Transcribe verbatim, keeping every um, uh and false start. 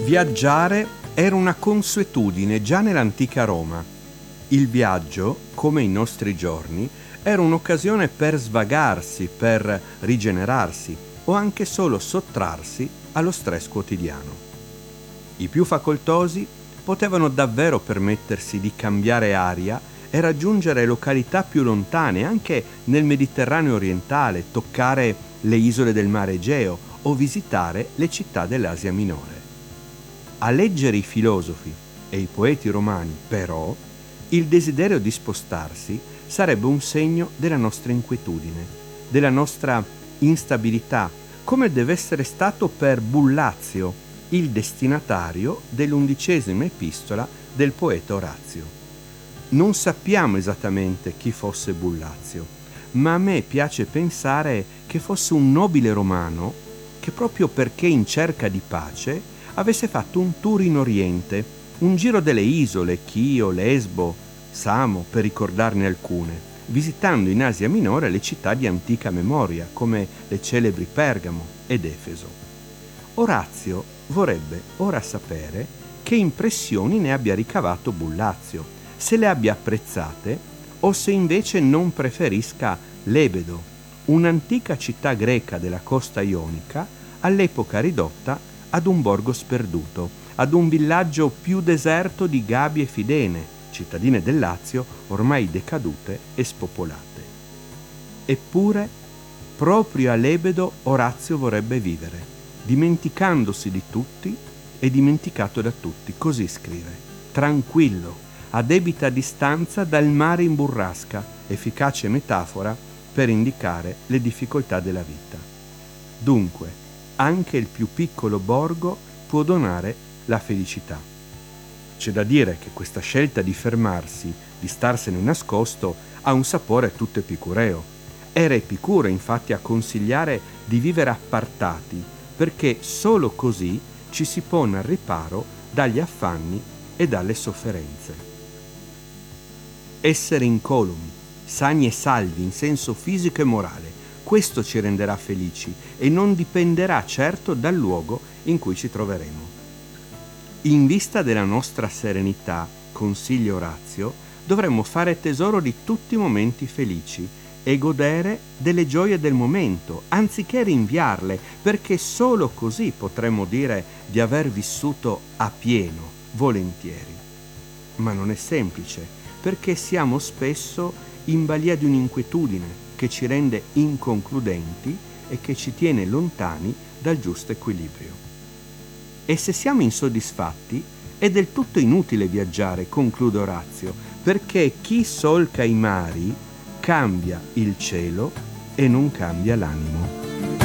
Viaggiare era una consuetudine già nell'antica Roma. Il viaggio, come i nostri giorni, era un'occasione per svagarsi, per rigenerarsi o anche solo sottrarsi allo stress quotidiano. I più facoltosi potevano davvero permettersi di cambiare aria e raggiungere località più lontane, anche nel Mediterraneo orientale, toccare le isole del Mare Egeo o visitare le città dell'Asia Minore. A leggere i filosofi e i poeti romani, però, il desiderio di spostarsi sarebbe un segno della nostra inquietudine, della nostra instabilità, come deve essere stato per Bullazio, il destinatario dell'undicesima epistola del poeta Orazio. Non sappiamo esattamente chi fosse Bullazio, ma a me piace pensare che fosse un nobile romano che, proprio perché in cerca di pace, avesse fatto un tour in Oriente, un giro delle isole, Chio, Lesbo, Samo, per ricordarne alcune, visitando in Asia Minore le città di antica memoria, come le celebri Pergamo ed Efeso. Orazio vorrebbe ora sapere che impressioni ne abbia ricavato Bullazio, se le abbia apprezzate o se invece non preferisca Lebedo, un'antica città greca della costa ionica, all'epoca ridotta ad un borgo sperduto, ad un villaggio più deserto di Gabi e Fidene, cittadine del Lazio ormai decadute e spopolate. Eppure, proprio a Lebedo Orazio vorrebbe vivere, dimenticandosi di tutti e dimenticato da tutti. Così scrive: tranquillo, a debita distanza dal mare in burrasca, efficace metafora per indicare le difficoltà della vita. Dunque, anche il più piccolo borgo può donare la felicità. C'è da dire che questa scelta di fermarsi, di starsene nascosto, ha un sapore tutto epicureo. Era Epicuro infatti a consigliare di vivere appartati, perché solo così ci si pone al riparo dagli affanni e dalle sofferenze. Essere incolumi, sani e salvi in senso fisico e morale, questo ci renderà felici e non dipenderà certo dal luogo in cui ci troveremo. In vista della nostra serenità, consiglia Orazio, dovremmo fare tesoro di tutti i momenti felici e godere delle gioie del momento, anziché rinviarle, perché solo così potremmo dire di aver vissuto a pieno, volentieri. Ma non è semplice, perché siamo spesso in balia di un'inquietudine che ci rende inconcludenti e che ci tiene lontani dal giusto equilibrio. E se siamo insoddisfatti, è del tutto inutile viaggiare, conclude Orazio, perché chi solca i mari cambia il cielo e non cambia l'animo.